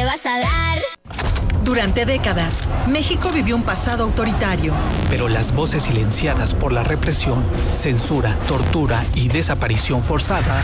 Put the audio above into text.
vas a dar. Durante décadas, México vivió un pasado autoritario. Pero las voces silenciadas por la represión, censura, tortura y desaparición forzada